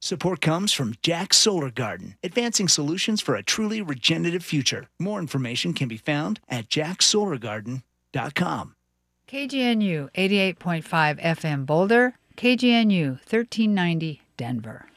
Support comes from Jack's Solar Garden, advancing solutions for a truly regenerative future. More information can be found at jacksolargarden.com. KGNU 88.5 FM Boulder, KGNU 1390 Denver.